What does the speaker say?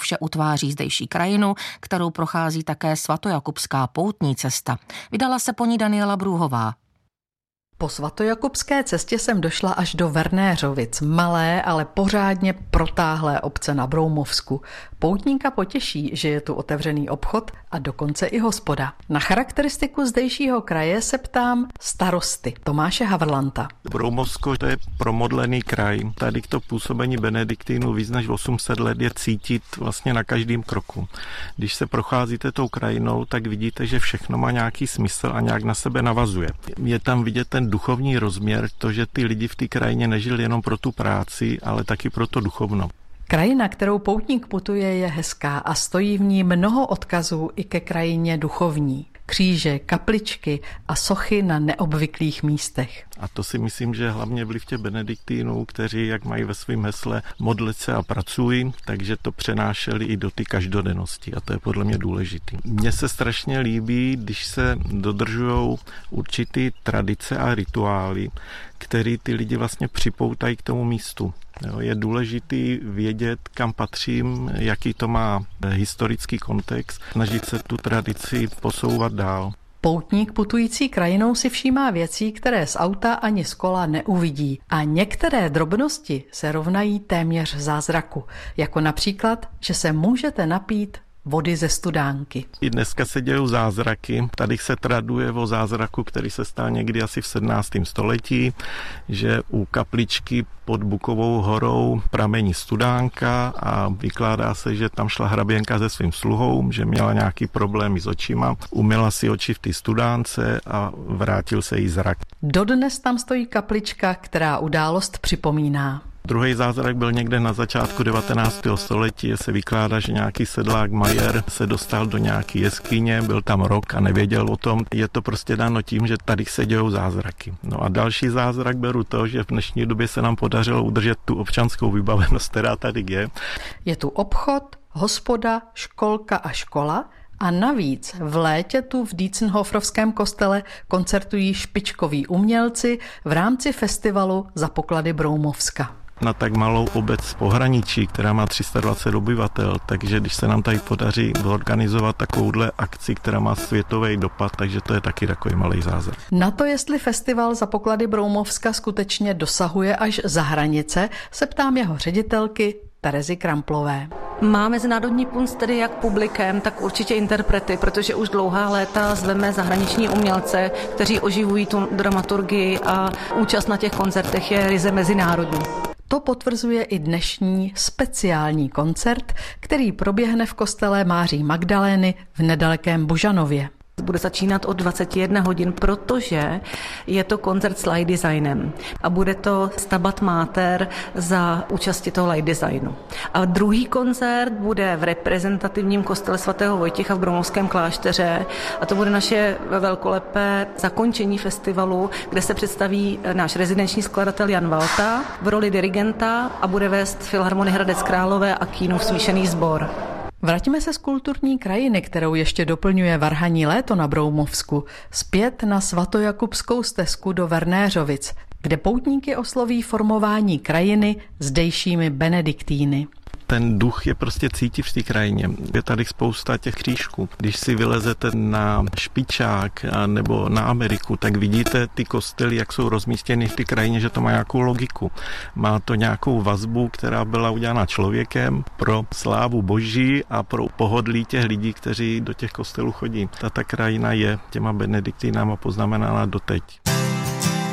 vše utváří zdejší krajinu, kterou prochází také svatojakubská poutní cesta. Vydala se po ní Daniela Brůhová. Po svatojakubské cestě jsem došla až do Vernéřovic, malé, ale pořádně protáhlé obce na Broumovsku. Poutníka potěší, že je tu otevřený obchod a dokonce i hospoda. Na charakteristiku zdejšího kraje se ptám starosty Tomáše Havrlanta. Broumovsko to je promodlený kraj. Tady to působení benediktínů víc než 800 let je cítit vlastně na každém kroku. Když se procházíte tou krajinou, tak vidíte, že všechno má nějaký smysl a nějak na sebe navazuje. Je tam vidět ten duchovní rozměr, to, že ty lidi v té krajině nežili jenom pro tu práci, ale taky pro to duchovno. Krajina, kterou poutník putuje, je hezká a stojí v ní mnoho odkazů i ke krajině duchovní. Kříže, kapličky a sochy na neobvyklých místech. A to si myslím, že hlavně vliv těch benediktínů, kteří, jak mají ve svém hesle, modlit se a pracují, takže to přenášeli i do ty každodennosti a to je podle mě důležitý. Mně se strašně líbí, když se dodržují určitý tradice a rituály, který ty lidi vlastně připoutají k tomu místu. Je důležitý vědět, kam patřím, jaký to má historický kontext, snažit se tu tradici posouvat dál. Poutník putující krajinou si všímá věcí, které z auta ani z kola neuvidí. A některé drobnosti se rovnají téměř zázraku. Jako například, že se můžete napít vody ze studánky. I dneska se dějou zázraky. Tady se traduje o zázraku, který se stal někdy asi v 17. století, že u kapličky pod Bukovou horou pramení studánka a vykládá se, že tam šla hraběnka se svým sluhou, že měla nějaký problémy s očima, umyla si oči v té studánce a vrátil se jí zrak. Dodnes tam stojí kaplička, která událost připomíná. Druhý zázrak byl někde na začátku 19. století, se vykládá, že nějaký sedlák Majer se dostal do nějaké jeskyně, byl tam rok a nevěděl o tom. Je to prostě dáno tím, že tady se dějou zázraky. No a další zázrak beru to, že v dnešní době se nám podařilo udržet tu občanskou vybavenost, která tady je. Je tu obchod, hospoda, školka a škola. A navíc v létě tu v Dietzenhofrovském kostele koncertují špičkoví umělci v rámci festivalu Za poklady Broumovska. Na tak malou obec v pohraničí, která má 320 obyvatel, takže když se nám tady podaří zorganizovat takovouhle akci, která má světový dopad, takže to je taky takový malý zázrak. Na to, jestli festival Za poklady Broumovska skutečně dosahuje až za hranice, se ptám jeho ředitelky Terezy Kramplové. Má mezinárodní punc tedy jak publikem, tak určitě interprety, protože už dlouhá léta zveme zahraniční umělce, kteří oživují tu dramaturgii a účast na těch koncertech je ryze mezinárodní. To potvrzuje i dnešní speciální koncert, který proběhne v kostele Máří Magdalény v nedalekém Božanově. Bude začínat od 21 hodin, protože je to koncert s light designem a bude to Stabat Mater za účasti toho light designu. A druhý koncert bude v reprezentativním kostele svatého Vojtěcha v Broumovském klášteře a to bude naše velkolepé zakončení festivalu, kde se představí náš rezidenční skladatel Jan Valta v roli dirigenta a bude vést Filharmonie Hradec Králové a Kínův smíšený sbor. Vraťme se z kulturní krajiny, kterou ještě doplňuje varhaní léto na Broumovsku, zpět na svatojakubskou stezku do Vernéřovic, kde poutníky osloví formování krajiny zdejšími benediktíny. Ten duch je prostě cítit v té krajině. Je tady spousta těch křížků. Když si vylezete na Špičák nebo na Ameriku, tak vidíte ty kostely, jak jsou rozmístěny v té krajině, že to má nějakou logiku. Má to nějakou vazbu, která byla udělána člověkem pro slávu Boží a pro pohodlí těch lidí, kteří do těch kostelů chodí. Ta krajina je těma benediktínama poznamenána doteď.